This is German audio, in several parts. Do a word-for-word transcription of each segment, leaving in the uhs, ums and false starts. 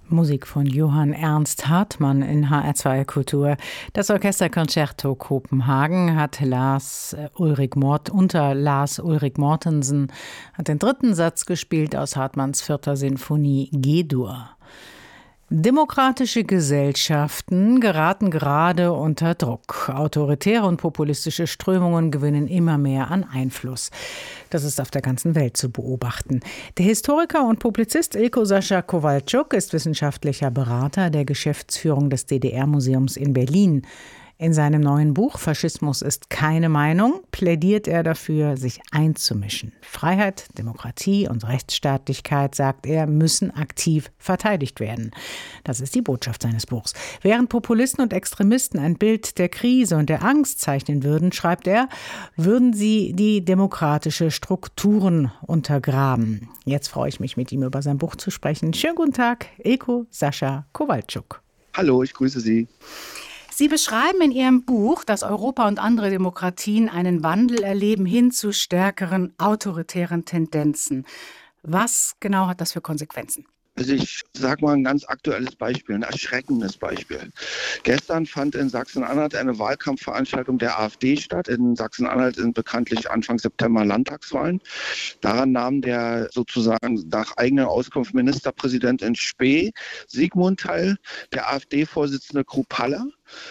Musik von Johann Ernst Hartmann in H R zwei Kultur. Das Orchesterconcerto Kopenhagen hat Lars Ulrik Mort, unter Lars Ulrik Mortensen hat den dritten Satz gespielt aus Hartmanns vierter Sinfonie G-Dur. Demokratische Gesellschaften geraten gerade unter Druck. Autoritäre und populistische Strömungen gewinnen immer mehr an Einfluss. Das ist auf der ganzen Welt zu beobachten. Der Historiker und Publizist Ilko Sascha Kowalczuk ist wissenschaftlicher Berater der Geschäftsführung des D D R-Museums in Berlin. In seinem neuen Buch »Faschismus ist keine Meinung« plädiert er dafür, sich einzumischen. Freiheit, Demokratie und Rechtsstaatlichkeit, sagt er, müssen aktiv verteidigt werden. Das ist die Botschaft seines Buchs. Während Populisten und Extremisten ein Bild der Krise und der Angst zeichnen würden, schreibt er, würden sie die demokratische Strukturen untergraben. Jetzt freue ich mich, mit ihm über sein Buch zu sprechen. Schönen guten Tag, Ilko Sascha Kowalczuk. Hallo, ich grüße Sie. Sie beschreiben in Ihrem Buch, dass Europa und andere Demokratien einen Wandel erleben hin zu stärkeren autoritären Tendenzen. Was genau hat das für Konsequenzen? Also ich sage mal ein ganz aktuelles Beispiel, ein erschreckendes Beispiel. Gestern fand in Sachsen-Anhalt eine Wahlkampfveranstaltung der AfD statt. In Sachsen-Anhalt sind bekanntlich Anfang September Landtagswahlen. Daran nahm der sozusagen nach eigener Auskunft Ministerpräsident in Spee, Sigmund, teil, der AfD-Vorsitzende Kruppalla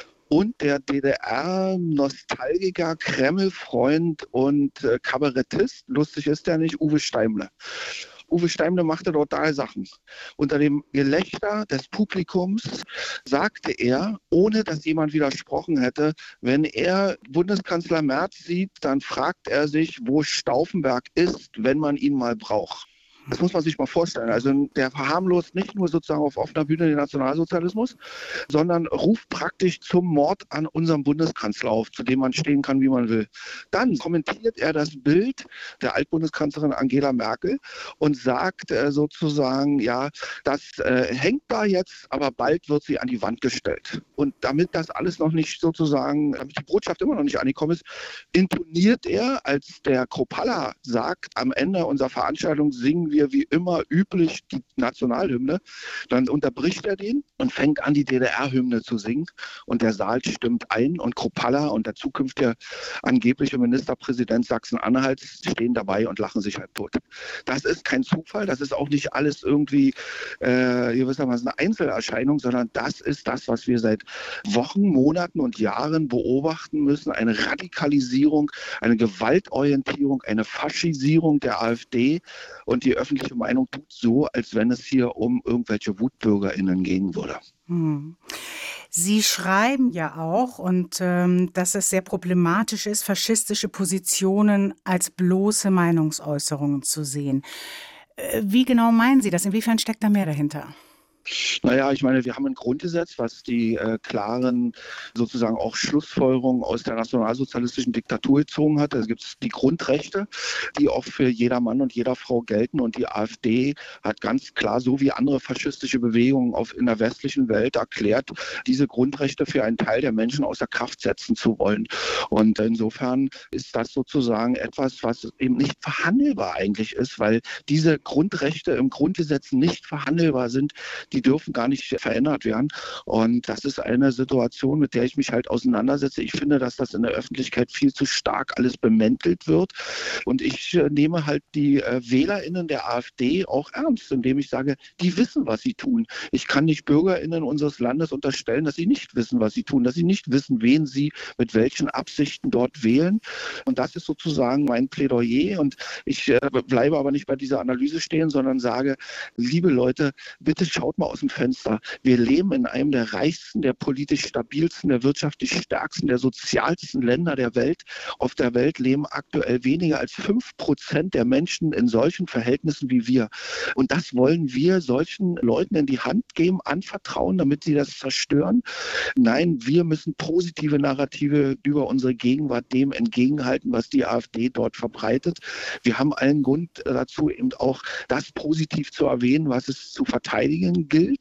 und der D D R-Nostalgiker, Kreml-Freund und äh, Kabarettist, lustig ist der nicht, Uwe Steimle. Uwe Steimle machte dort drei Sachen. Unter dem Gelächter des Publikums sagte er, ohne dass jemand widersprochen hätte, wenn er Bundeskanzler Merz sieht, dann fragt er sich, wo Stauffenberg ist, wenn man ihn mal braucht. Das muss man sich mal vorstellen. Also der verharmlost nicht nur sozusagen auf offener Bühne den Nationalsozialismus, sondern ruft praktisch zum Mord an unserem Bundeskanzler auf, zu dem man stehen kann, wie man will. Dann kommentiert er das Bild der Altbundeskanzlerin Angela Merkel und sagt äh, sozusagen, ja, das äh, hängt da jetzt, aber bald wird sie an die Wand gestellt. Und damit das alles noch nicht sozusagen, damit die Botschaft immer noch nicht angekommen ist, intoniert er, als der Kruppalla sagt, am Ende unserer Veranstaltung singen wir wie immer üblich die Nationalhymne, dann unterbricht er den und fängt an, die D D R-Hymne zu singen und der Saal stimmt ein und Kruppalla und der zukünftige angebliche Ministerpräsident Sachsen-Anhalts stehen dabei und lachen sich halb tot. Das ist kein Zufall, das ist auch nicht alles irgendwie äh, gewissermaßen eine Einzelerscheinung, sondern das ist das, was wir seit Wochen, Monaten und Jahren beobachten müssen, eine Radikalisierung, eine Gewaltorientierung, eine Faschisierung der AfD und die öffentliche Meinung tut so, als wenn es hier um irgendwelche WutbürgerInnen gehen würde. Hm. Sie schreiben ja auch, und ähm, dass es sehr problematisch ist, faschistische Positionen als bloße Meinungsäußerungen zu sehen. Äh, wie genau meinen Sie das? Inwiefern steckt da mehr dahinter? Naja, ich meine, wir haben ein Grundgesetz, was die äh, klaren sozusagen auch Schlussfolgerungen aus der nationalsozialistischen Diktatur gezogen hat. Da gibt es die Grundrechte, die auch für jeder Mann und jeder Frau gelten. Und die AfD hat ganz klar, so wie andere faschistische Bewegungen auf, in der westlichen Welt erklärt, diese Grundrechte für einen Teil der Menschen außer Kraft setzen zu wollen. Und insofern ist das sozusagen etwas, was eben nicht verhandelbar eigentlich ist, weil diese Grundrechte im Grundgesetz nicht verhandelbar sind. Die Die dürfen gar nicht verändert werden. Und das ist eine Situation, mit der ich mich halt auseinandersetze. Ich finde, dass das in der Öffentlichkeit viel zu stark alles bemäntelt wird. Und ich äh, nehme halt die äh, WählerInnen der AfD auch ernst, indem ich sage, die wissen, was sie tun. Ich kann nicht BürgerInnen unseres Landes unterstellen, dass sie nicht wissen, was sie tun, dass sie nicht wissen, wen sie mit welchen Absichten dort wählen. Und das ist sozusagen mein Plädoyer. Und ich äh, bleibe aber nicht bei dieser Analyse stehen, sondern sage, liebe Leute, bitte schaut mal aus dem Fenster. Wir leben in einem der reichsten, der politisch stabilsten, der wirtschaftlich stärksten, der sozialsten Länder der Welt. Auf der Welt leben aktuell weniger als fünf Prozent der Menschen in solchen Verhältnissen wie wir. Und das wollen wir solchen Leuten in die Hand geben, anvertrauen, damit sie das zerstören. Nein, wir müssen positive Narrative über unsere Gegenwart dem entgegenhalten, was die AfD dort verbreitet. Wir haben allen Grund dazu, eben auch das positiv zu erwähnen, was es zu verteidigen gilt.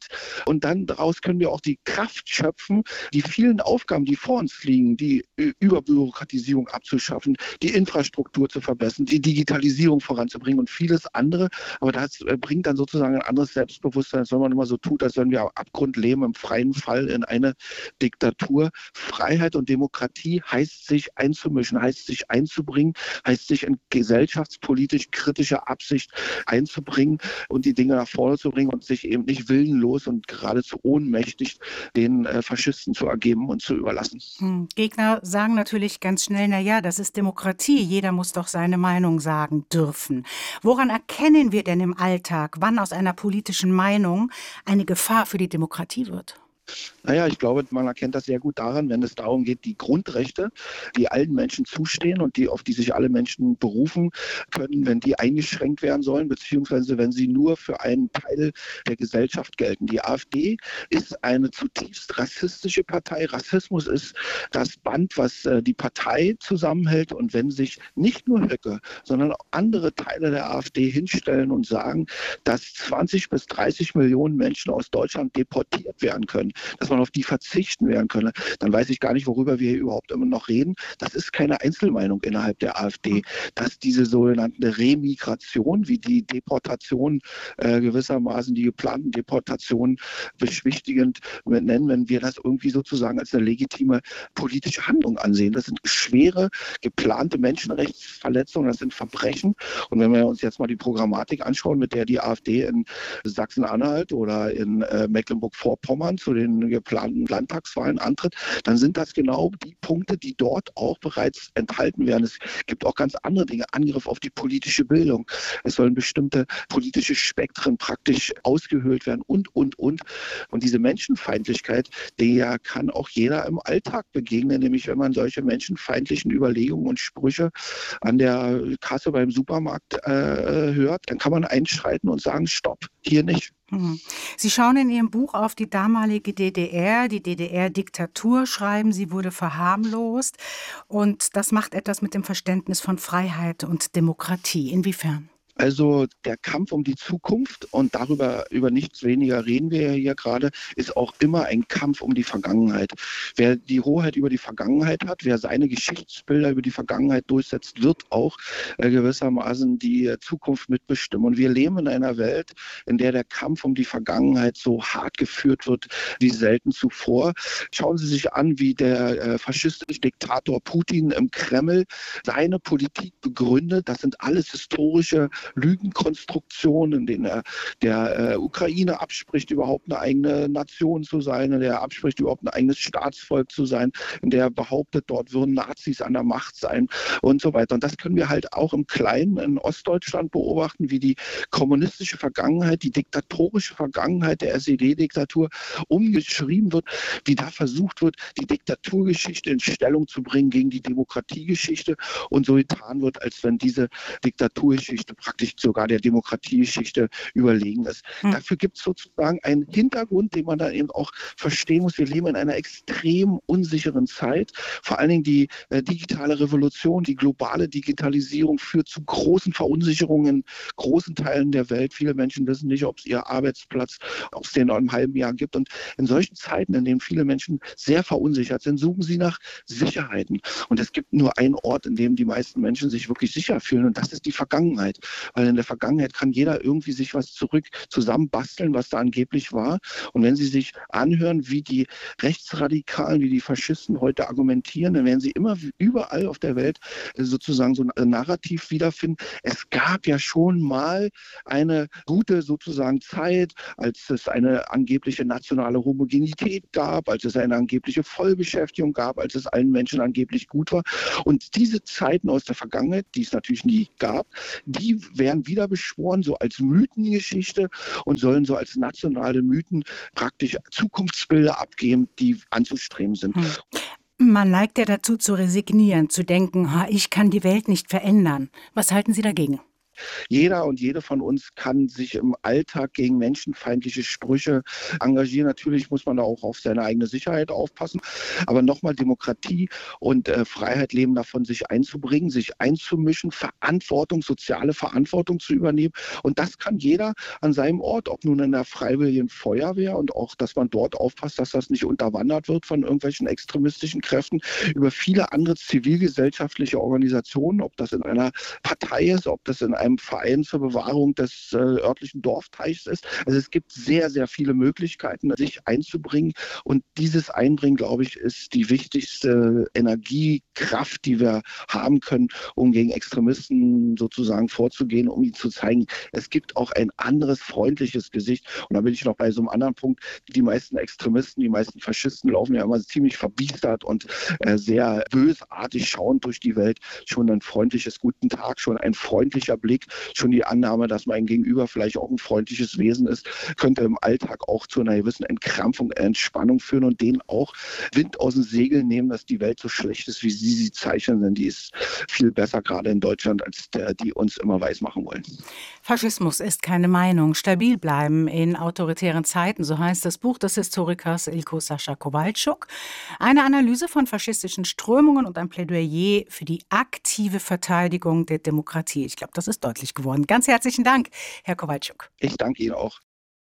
sind. Und dann daraus können wir auch die Kraft schöpfen, die vielen Aufgaben, die vor uns liegen, die Überbürokratisierung abzuschaffen, die Infrastruktur zu verbessern, die Digitalisierung voranzubringen und vieles andere. Aber das bringt dann sozusagen ein anderes Selbstbewusstsein, als wenn man immer so tut, als wenn wir am Abgrund leben, im freien Fall in einer Diktatur. Freiheit und Demokratie heißt, sich einzumischen, heißt, sich einzubringen, heißt, sich in gesellschaftspolitisch kritischer Absicht einzubringen und die Dinge nach vorne zu bringen und sich eben nicht willenlos und geradezu ohnmächtig den äh, Faschisten zu ergeben und zu überlassen. Hm. Gegner sagen natürlich ganz schnell, na ja, das ist Demokratie, jeder muss doch seine Meinung sagen dürfen. Woran erkennen wir denn im Alltag, wann aus einer politischen Meinung eine Gefahr für die Demokratie wird? Naja, ich glaube, man erkennt das sehr gut daran, wenn es darum geht, die Grundrechte, die allen Menschen zustehen und die, auf die sich alle Menschen berufen können, wenn die eingeschränkt werden sollen, beziehungsweise wenn sie nur für einen Teil der Gesellschaft gelten. Die AfD ist eine zutiefst rassistische Partei. Rassismus ist das Band, was die Partei zusammenhält. Und wenn sich nicht nur Höcke, sondern auch andere Teile der AfD hinstellen und sagen, dass zwanzig bis dreißig Millionen Menschen aus Deutschland deportiert werden können, dass man auf die verzichten werden könne, dann weiß ich gar nicht, worüber wir hier überhaupt immer noch reden. Das ist keine Einzelmeinung innerhalb der AfD, dass diese sogenannte Remigration, wie die Deportation äh, gewissermaßen, die geplanten Deportationen beschwichtigend nennen, wenn wir das irgendwie sozusagen als eine legitime politische Handlung ansehen. Das sind schwere, geplante Menschenrechtsverletzungen, das sind Verbrechen. Und wenn wir uns jetzt mal die Programmatik anschauen, mit der die AfD in Sachsen-Anhalt oder in äh, Mecklenburg-Vorpommern zu den geplanten Landtagswahlen antritt, dann sind das genau die Punkte, die dort auch bereits enthalten werden. Es gibt auch ganz andere Dinge, Angriff auf die politische Bildung. Es sollen bestimmte politische Spektren praktisch ausgehöhlt werden und, und, und. Und diese Menschenfeindlichkeit, der kann auch jeder im Alltag begegnen, nämlich wenn man solche menschenfeindlichen Überlegungen und Sprüche an der Kasse beim Supermarkt äh, hört, dann kann man einschreiten und sagen, stopp, hier nicht. Sie schauen in Ihrem Buch auf die damalige D D R, die D D R-Diktatur, schreiben, sie wurde verharmlost und das macht etwas mit dem Verständnis von Freiheit und Demokratie. Inwiefern? Also der Kampf um die Zukunft, und darüber über nichts weniger reden wir ja hier gerade, ist auch immer ein Kampf um die Vergangenheit. Wer die Hoheit über die Vergangenheit hat, wer seine Geschichtsbilder über die Vergangenheit durchsetzt, wird auch äh, gewissermaßen die äh, Zukunft mitbestimmen. Und wir leben in einer Welt, in der der Kampf um die Vergangenheit so hart geführt wird wie selten zuvor. Schauen Sie sich an, wie der äh, faschistische Diktator Putin im Kreml seine Politik begründet. Das sind alles historische Lügenkonstruktionen, in denen er der äh, Ukraine abspricht, überhaupt eine eigene Nation zu sein, in der er abspricht, überhaupt ein eigenes Staatsvolk zu sein, in der er behauptet, dort würden Nazis an der Macht sein und so weiter. Und das können wir halt auch im Kleinen in Ostdeutschland beobachten, wie die kommunistische Vergangenheit, die diktatorische Vergangenheit der S E D-Diktatur umgeschrieben wird, wie da versucht wird, die Diktaturgeschichte in Stellung zu bringen gegen die Demokratiegeschichte und so getan wird, als wenn diese Diktaturgeschichte praktisch sogar der Demokratiegeschichte überlegen ist. Hm. Dafür gibt es sozusagen einen Hintergrund, den man dann eben auch verstehen muss. Wir leben in einer extrem unsicheren Zeit. Vor allen Dingen die äh, digitale Revolution, die globale Digitalisierung führt zu großen Verunsicherungen in großen Teilen der Welt. Viele Menschen wissen nicht, ob es ihr Arbeitsplatz, ob es den noch im halben Jahr gibt. Und in solchen Zeiten, in denen viele Menschen sehr verunsichert sind, suchen sie nach Sicherheiten. Und es gibt nur einen Ort, in dem die meisten Menschen sich wirklich sicher fühlen, und das ist die Vergangenheit. Weil in der Vergangenheit kann jeder irgendwie sich was zurück zusammenbasteln, was da angeblich war. Und wenn Sie sich anhören, wie die Rechtsradikalen, wie die Faschisten heute argumentieren, dann werden Sie immer überall auf der Welt sozusagen so ein Narrativ wiederfinden. Es gab ja schon mal eine gute sozusagen Zeit, als es eine angebliche nationale Homogenität gab, als es eine angebliche Vollbeschäftigung gab, als es allen Menschen angeblich gut war. Und diese Zeiten aus der Vergangenheit, die es natürlich nie gab, die werden wieder beschworen, so als Mythengeschichte, und sollen so als nationale Mythen praktisch Zukunftsbilder abgeben, die anzustreben sind. Hm. Man neigt ja dazu zu resignieren, zu denken, ich kann die Welt nicht verändern. Was halten Sie dagegen? Jeder und jede von uns kann sich im Alltag gegen menschenfeindliche Sprüche engagieren. Natürlich muss man da auch auf seine eigene Sicherheit aufpassen. Aber nochmal, Demokratie und äh, Freiheit leben davon, sich einzubringen, sich einzumischen, Verantwortung, soziale Verantwortung zu übernehmen. Und das kann jeder an seinem Ort, ob nun in der Freiwilligen Feuerwehr, und auch, dass man dort aufpasst, dass das nicht unterwandert wird von irgendwelchen extremistischen Kräften, über viele andere zivilgesellschaftliche Organisationen, ob das in einer Partei ist, ob das in einem Verein zur Bewahrung des äh, örtlichen Dorfteichs ist. Also es gibt sehr, sehr viele Möglichkeiten, sich einzubringen. Und dieses Einbringen, glaube ich, ist die wichtigste Energiekraft, die wir haben können, um gegen Extremisten sozusagen vorzugehen, um ihnen zu zeigen, es gibt auch ein anderes, freundliches Gesicht. Und da bin ich noch bei so einem anderen Punkt. Die meisten Extremisten, die meisten Faschisten laufen ja immer ziemlich verbiestert und äh, sehr bösartig schauend durch die Welt. Schon ein freundliches Guten Tag, schon ein freundlicher Blick, schon die Annahme, dass mein Gegenüber vielleicht auch ein freundliches Wesen ist, könnte im Alltag auch zu einer gewissen Entkrampfung, Entspannung führen und denen auch Wind aus den Segeln nehmen, dass die Welt so schlecht ist, wie sie sie zeichnen, denn die ist viel besser gerade in Deutschland, als der, die uns immer weismachen wollen. Faschismus ist keine Meinung. Stabil bleiben in autoritären Zeiten, so heißt das Buch des Historikers Ilko Sascha Kowalczuk. Eine Analyse von faschistischen Strömungen und ein Plädoyer für die aktive Verteidigung der Demokratie. Ich glaube, das ist deutlich geworden. Ganz herzlichen Dank, Herr Kowalczuk. Ich danke Ihnen auch.